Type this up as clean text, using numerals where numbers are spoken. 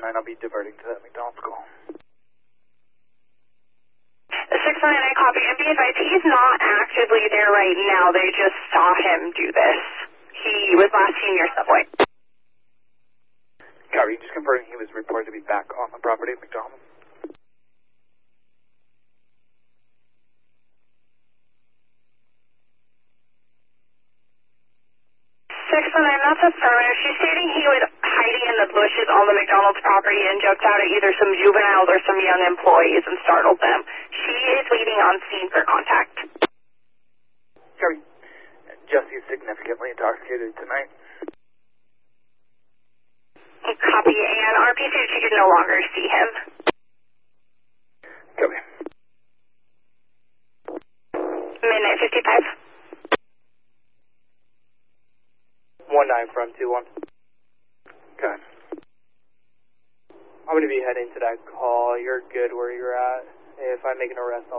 619, I'll be diverting to that McDonald's call. 619, I copy. And be advised, he's not actively there right now. They just saw him do this. He was last seen near Subway. Copy, just confirming he was reported to be back on the property at McDonald's. 619, that's affirmative. She's stating he was hiding in the bushes on the McDonald's property and jumped out at either some juveniles or some young employees and startled them. She is waiting on scene for contact. Copy. Jesse's significantly intoxicated tonight. Copy, and RP said she could no longer see him. Copy. Midnight 55. 19 from 21. Okay. I'm going to be heading to that call. You're good where you're at. If I make an arrest, I'll